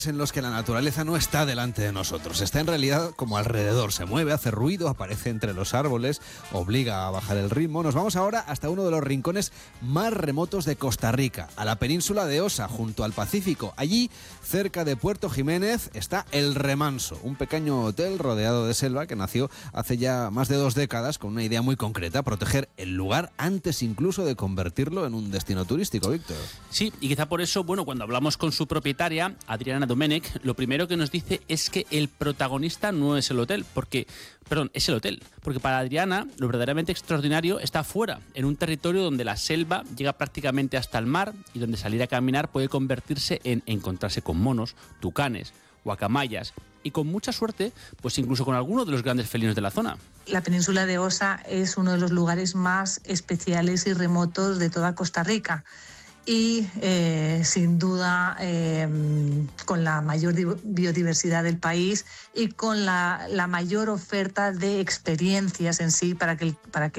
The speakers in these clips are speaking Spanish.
en los que la naturaleza no está delante de nosotros, está en realidad como alrededor, se mueve, hace ruido, aparece entre los árboles, obliga a bajar el ritmo. Nos vamos ahora hasta uno de los rincones más remotos de Costa Rica, a la península de Osa, junto al Pacífico. Allí, cerca de Puerto Jiménez, está El Remanso, un pequeño hotel rodeado de selva que nació hace ya más de 2 décadas con una idea muy concreta: proteger el lugar antes incluso de convertirlo en un destino turístico, Víctor. Sí, y quizá por eso, cuando hablamos con su propietaria, Adriana Domenech, lo primero que nos dice es que el protagonista no es el hotel, es el hotel, porque para Adriana lo verdaderamente extraordinario está fuera, en un territorio donde la selva llega prácticamente hasta el mar y donde salir a caminar puede convertirse en encontrarse con monos, tucanes, guacamayas y, con mucha suerte, pues incluso con alguno de los grandes felinos de la zona. La península de Osa es uno de los lugares más especiales y remotos de toda Costa Rica. Y sin duda con la mayor biodiversidad del país y con la mayor oferta de experiencias en sí para que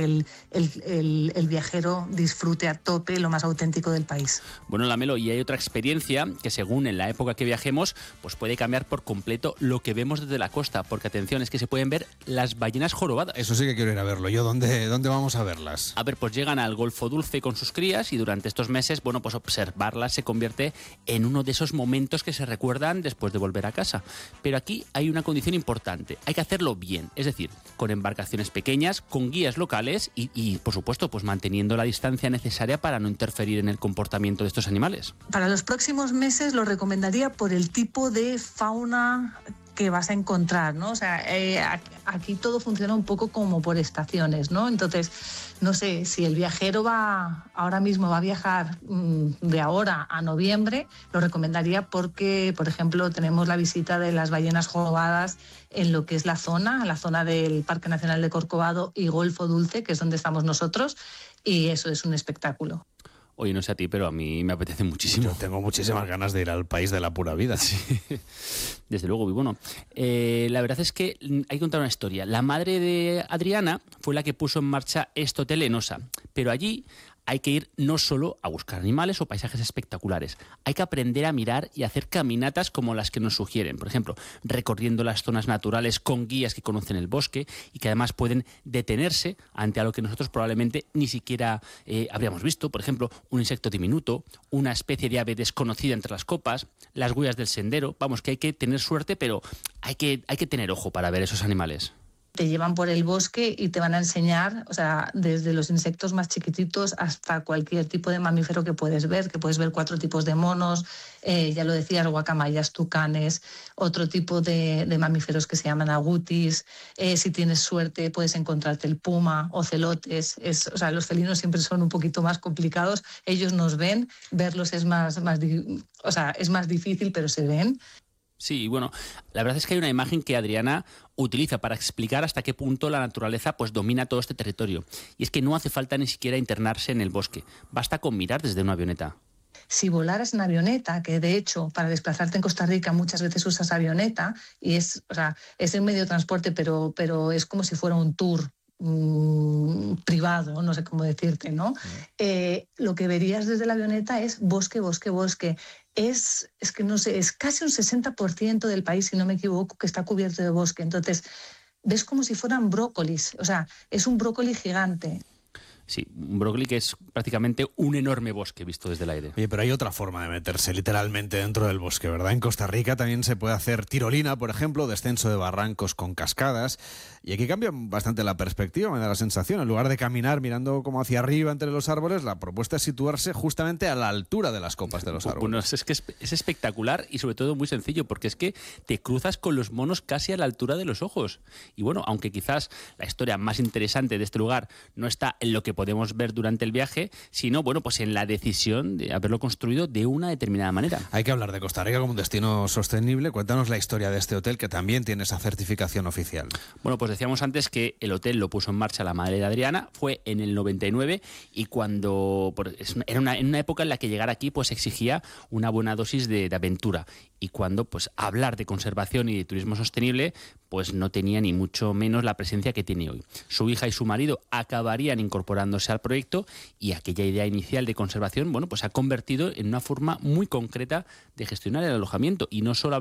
el viajero disfrute a tope lo más auténtico del país. Bueno, Lamelo, y hay otra experiencia que, según en la época que viajemos, pues puede cambiar por completo lo que vemos desde la costa, porque atención, es que se pueden ver las ballenas jorobadas. Eso sí que quiero ir a verlo. ¿Yo dónde vamos a verlas? A ver, pues llegan al Golfo Dulce con sus crías y durante estos meses, pues observarlas se convierte en uno de esos momentos que se recuerdan después de volver a casa. Pero aquí hay una condición importante: hay que hacerlo bien, es decir, con embarcaciones pequeñas, con guías locales y por supuesto, pues manteniendo la distancia necesaria para no interferir en el comportamiento de estos animales. Para los próximos meses lo recomendaría por el tipo de fauna que vas a encontrar, ¿no? O sea, aquí todo funciona un poco como por estaciones, ¿no? Entonces, no sé, si el viajero ahora mismo va a viajar de ahora a noviembre, lo recomendaría porque, por ejemplo, tenemos la visita de las ballenas jorobadas en lo que es la zona del Parque Nacional de Corcovado y Golfo Dulce, que es donde estamos nosotros, y eso es un espectáculo. Oye, no sé a ti, pero a mí me apetece muchísimo. Yo tengo muchísimas ganas de ir al país de la pura vida. Sí, desde luego, muy bueno. La verdad es que hay que contar una historia. La madre de Adriana fue la que puso en marcha este hotel en Osa, pero allí hay que ir no solo a buscar animales o paisajes espectaculares, hay que aprender a mirar y hacer caminatas como las que nos sugieren. Por ejemplo, recorriendo las zonas naturales con guías que conocen el bosque y que además pueden detenerse ante algo que nosotros probablemente ni siquiera habríamos visto. Por ejemplo, un insecto diminuto, una especie de ave desconocida entre las copas, las huellas del sendero. Vamos, que hay que tener suerte, pero hay que tener ojo para ver esos animales. Te llevan por el bosque y te van a enseñar, o sea, desde los insectos más chiquititos hasta cualquier tipo de mamífero que puedes ver 4 tipos de monos, ya lo decías, guacamayas, tucanes, otro tipo de mamíferos que se llaman agutis. Si tienes suerte puedes encontrarte el puma, ocelotes. O sea, los felinos siempre son un poquito más complicados. Ellos nos ven, verlos es más difícil, pero se ven. Sí, bueno, la verdad es que hay una imagen que Adriana utiliza para explicar hasta qué punto la naturaleza pues domina todo este territorio. Y es que no hace falta ni siquiera internarse en el bosque, basta con mirar desde una avioneta. Si volaras en avioneta, que de hecho para desplazarte en Costa Rica muchas veces usas avioneta, y es un medio de transporte, pero es como si fuera un tour privado, no sé cómo decirte, ¿no? Lo que verías desde la avioneta es bosque, bosque, bosque. Es que no sé, es casi un 60% del país, si no me equivoco, que está cubierto de bosque. Entonces, ves como si fueran brócolis, o sea, es un brócoli gigante. Sí, un brócoli que es prácticamente un enorme bosque visto desde el aire. Oye, pero hay otra forma de meterse literalmente dentro del bosque, ¿verdad? En Costa Rica también se puede hacer tirolina, por ejemplo, descenso de barrancos con cascadas. Y aquí cambia bastante la perspectiva, me da la sensación. En lugar de caminar mirando como hacia arriba entre los árboles, la propuesta es situarse justamente a la altura de las copas de los árboles. Bueno, es que es espectacular y sobre todo muy sencillo, porque es que te cruzas con los monos casi a la altura de los ojos. Y bueno, aunque quizás la historia más interesante de este lugar no está en lo que podemos ver durante el viaje, sino pues en la decisión de haberlo construido de una determinada manera. Hay que hablar de Costa Rica como un destino sostenible. Cuéntanos la historia de este hotel, que también tiene esa certificación oficial. Bueno, pues decíamos antes que el hotel lo puso en marcha la madre de Adriana, fue en el 99, y cuando en una época en la que llegar aquí pues exigía una buena dosis de aventura. y cuando pues hablar de conservación y de turismo sostenible pues no tenía ni mucho menos la presencia que tiene hoy. Su hija y su marido acabarían incorporándose al proyecto y aquella idea inicial de conservación, bueno, pues se ha convertido en una forma muy concreta de gestionar el alojamiento y no solo